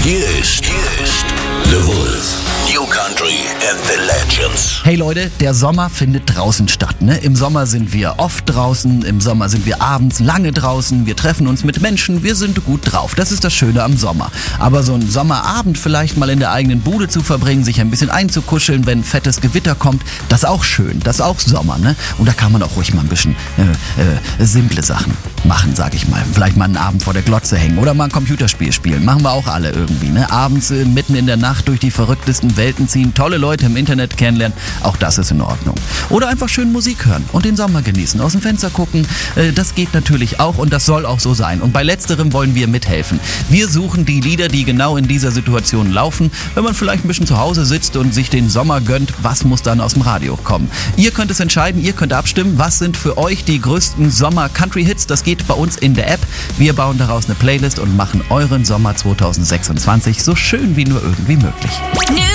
Hier ist The Wolf. New Country and the Legends. Hey Leute, der Sommer findet draußen statt, ne? Im Sommer sind wir oft draußen, im Sommer sind wir abends lange draußen, wir treffen uns mit Menschen, wir sind gut drauf. Das ist das Schöne am Sommer. Aber so einen Sommerabend vielleicht mal in der eigenen Bude zu verbringen, sich ein bisschen einzukuscheln, wenn fettes Gewitter kommt, das ist auch schön, das ist auch Sommer, ne? Und da kann man auch ruhig mal ein bisschen simple Sachen machen, sag ich mal. Vielleicht mal einen Abend vor der Glotze hängen oder mal ein Computerspiel spielen. Machen wir auch alle irgendwie, ne? Abends mitten in der Nacht durch die verrücktesten Welten ziehen, tolle Leute im Internet kennenlernen, auch das ist in Ordnung. Oder einfach schön Musik hören und den Sommer genießen, aus dem Fenster gucken, das geht natürlich auch und das soll auch so sein. Und bei letzterem wollen wir mithelfen. Wir suchen die Lieder, die genau in dieser Situation laufen. Wenn man vielleicht ein bisschen zu Hause sitzt und sich den Sommer gönnt, was muss dann aus dem Radio kommen? Ihr könnt es entscheiden, ihr könnt abstimmen, was sind für euch die größten Sommer-Country-Hits. Das geht bei uns in der App. Wir bauen daraus eine Playlist und machen euren Sommer 2026 so schön wie nur irgendwie möglich.